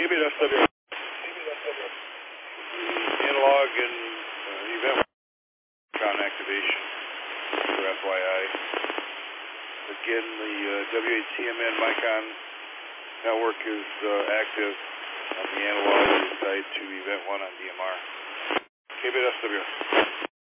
KBSW. Analog and event on activation for FYI. Again, the W8TMN Micon network is active on the analog side to Event 1 on DMR. KBSW.